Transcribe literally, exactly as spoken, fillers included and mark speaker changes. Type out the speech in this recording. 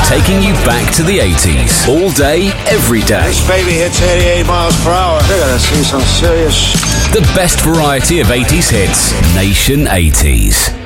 Speaker 1: taking you back to the eighties. All day, every day.
Speaker 2: This baby hits eighty-eight miles per hour. They're gonna see some serious...
Speaker 1: The best variety of eighties hits. Nation eighties.